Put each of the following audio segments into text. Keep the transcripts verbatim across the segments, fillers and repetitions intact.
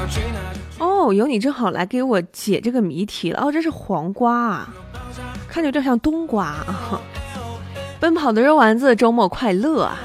哦，有你正好来给我解这个谜题了。哦，这是黄瓜啊，看着有点像冬瓜啊。奔跑的肉丸子，周末快乐啊！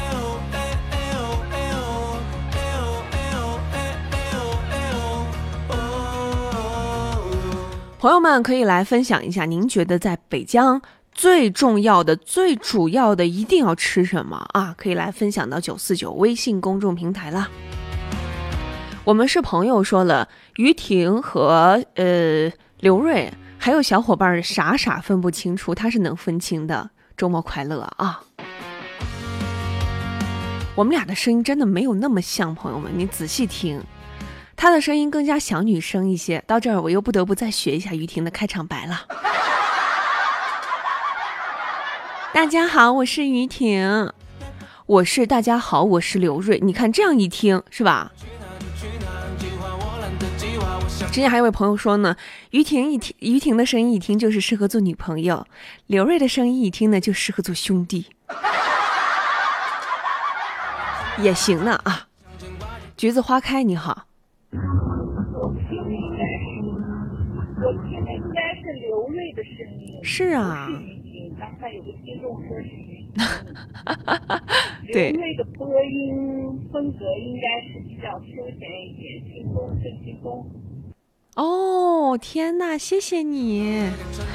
朋友们可以来分享一下，您觉得在北疆最重要的、最主要的一定要吃什么啊？可以来分享到九四九微信公众平台啦。我们是朋友说了，于婷和呃刘瑞，还有小伙伴傻傻分不清楚，他是能分清的。周末快乐啊！我们俩的声音真的没有那么像，朋友们，你仔细听。她的声音更加小女生一些，到这儿我又不得不再学一下于婷的开场白了。大家好，我是于婷。我是大家好，我是刘瑞。你看这样一听是吧？之前还有位朋友说呢，于婷一听于婷的声音一听就是适合做女朋友，刘瑞的声音一听呢就适合做兄弟。也行呢啊。橘子花开你好。 我听的应该是刘瑞的声音。 是啊。 刚才有个听众说是对。 刘瑞的播音风格应该是比较休闲一点，轻松最轻松。 哦，天哪，谢谢你。